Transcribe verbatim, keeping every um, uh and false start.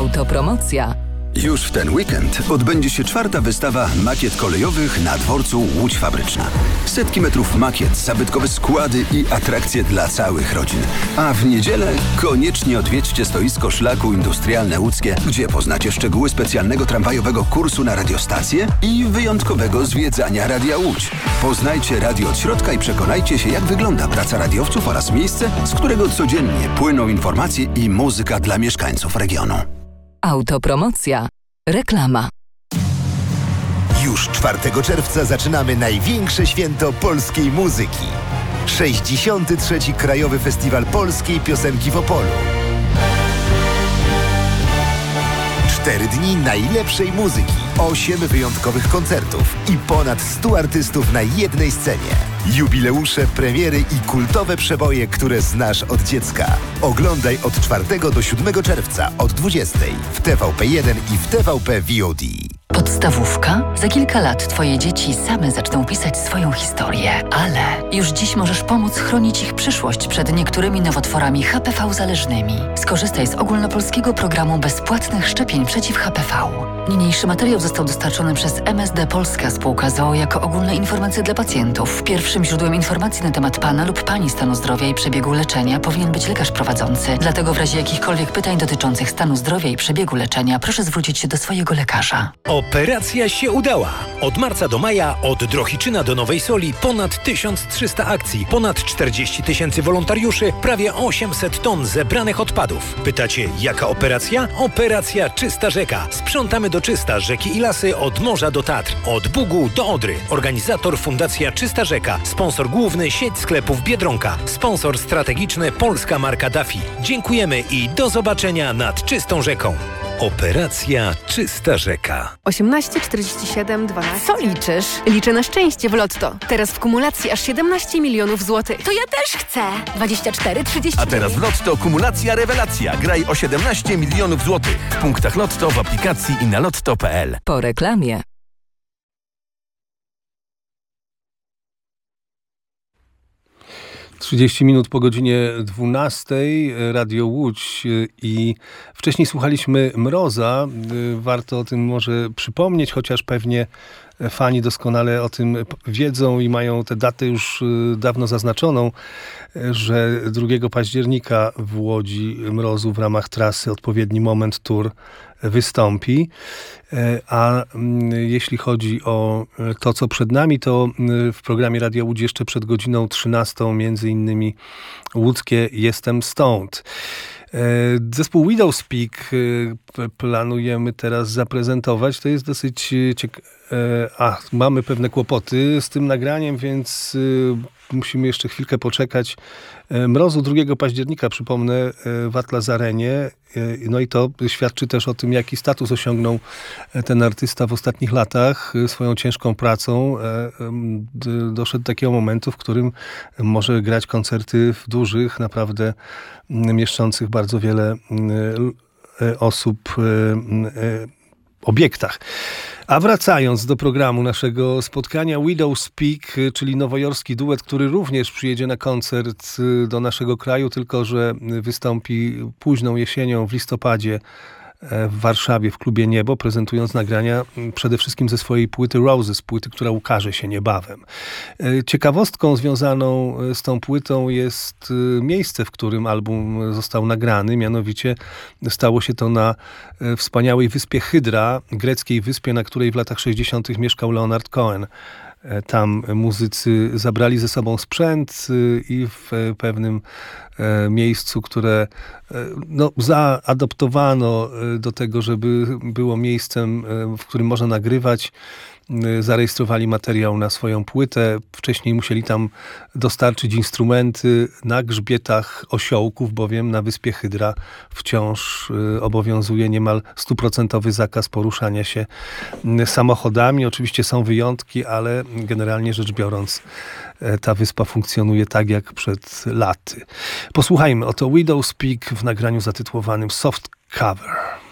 Autopromocja. Już w ten weekend odbędzie się czwarta wystawa makiet kolejowych na dworcu Łódź Fabryczna. Setki metrów makiet, zabytkowe składy i atrakcje dla całych rodzin. A w niedzielę koniecznie odwiedźcie stoisko Szlaku Industrialne Łódzkie, gdzie poznacie szczegóły specjalnego tramwajowego kursu na radiostację i wyjątkowego zwiedzania Radia Łódź. Poznajcie radio od środka i przekonajcie się, jak wygląda praca radiowców oraz miejsce, z którego codziennie płyną informacje i muzyka dla mieszkańców regionu. Autopromocja. Reklama. Już czwartego czerwca zaczynamy największe święto polskiej muzyki. sześćdziesiąty trzeci Krajowy Festiwal Polskiej Piosenki w Opolu. Cztery dni najlepszej muzyki, osiem wyjątkowych koncertów i ponad stu artystów na jednej scenie. Jubileusze, premiery i kultowe przeboje, które znasz od dziecka. Oglądaj od czwartego do siódmego czerwca od dwudziestej w T V P jeden i w T V P V O D. Podstawówka? Za kilka lat twoje dzieci same zaczną pisać swoją historię, ale już dziś możesz pomóc chronić ich przyszłość przed niektórymi nowotworami H P V zależnymi. Skorzystaj z ogólnopolskiego programu bezpłatnych szczepień przeciw H P V. Niniejszy materiał został dostarczony przez M S D Polska Spółka z o o jako ogólne informacje dla pacjentów. Pierwszym źródłem informacji na temat pana lub pani stanu zdrowia i przebiegu leczenia powinien być lekarz prowadzący. Dlatego w razie jakichkolwiek pytań dotyczących stanu zdrowia i przebiegu leczenia proszę zwrócić się do swojego lekarza. Operacja się udała. Od marca do maja, od Drohiczyna do Nowej Soli ponad tysiąc trzysta akcji, ponad czterdzieści tysięcy wolontariuszy, prawie osiemset ton zebranych odpadów. Pytacie, jaka operacja? Operacja Czysta Rzeka. Sprzątamy do czysta rzeki i lasy od morza do Tatr, od Bugu do Odry. Organizator Fundacja Czysta Rzeka. Sponsor główny sieć sklepów Biedronka. Sponsor strategiczny polska marka Dafi. Dziękujemy i do zobaczenia nad czystą rzeką. Operacja Czysta Rzeka. osiemnaście czterdzieści siedem dwanaście. Co liczysz? Liczę na szczęście w Lotto. Teraz w kumulacji aż siedemnaście milionów złotych. To ja też chcę. dwadzieścia cztery trzydzieści. A teraz w Lotto kumulacja rewelacja. Graj o siedemnaście milionów złotych. W punktach Lotto, w aplikacji i na lotto kropka p l. Po reklamie. trzydzieści minut po godzinie dwunastej, Radio Łódź i wcześniej słuchaliśmy Mroza. Warto o tym może przypomnieć, chociaż pewnie fani doskonale o tym wiedzą i mają tę datę już dawno zaznaczoną, że drugiego października w Łodzi Mrozu w ramach trasy Odpowiedni Moment Tour wystąpi. A jeśli chodzi o to, co przed nami, to w programie Radia Łódź jeszcze przed godziną trzynastą między innymi łódzkie Jestem Stąd. Zespół Widowspeak planujemy teraz zaprezentować. To jest dosyć ciekawe. A, mamy pewne kłopoty z tym nagraniem, więc musimy jeszcze chwilkę poczekać. Mrozu drugiego października, przypomnę, w Atlas Arenie. No i to świadczy też o tym, jaki status osiągnął ten artysta w ostatnich latach. Swoją ciężką pracą doszedł do takiego momentu, w którym może grać koncerty w dużych, naprawdę mieszczących bardzo wiele osób obiektach. A wracając do programu naszego spotkania, Widowspeak, czyli nowojorski duet, który również przyjedzie na koncert do naszego kraju, tylko że wystąpi późną jesienią w listopadzie w Warszawie w klubie Niebo, prezentując nagrania przede wszystkim ze swojej płyty Roses, płyty, która ukaże się niebawem. Ciekawostką związaną z tą płytą jest miejsce, w którym album został nagrany, mianowicie stało się to na wspaniałej wyspie Hydra, greckiej wyspie, na której w latach sześćdziesiątych mieszkał Leonard Cohen. Tam muzycy zabrali ze sobą sprzęt i w pewnym miejscu, które no, zaadoptowano do tego, żeby było miejscem, w którym można nagrywać, zarejestrowali materiał na swoją płytę. Wcześniej musieli tam dostarczyć instrumenty na grzbietach osiołków, bowiem na wyspie Hydra wciąż obowiązuje niemal stuprocentowy zakaz poruszania się samochodami. Oczywiście są wyjątki, ale generalnie rzecz biorąc ta wyspa funkcjonuje tak jak przed laty. Posłuchajmy oto Widowspeak w nagraniu zatytułowanym Soft Cover.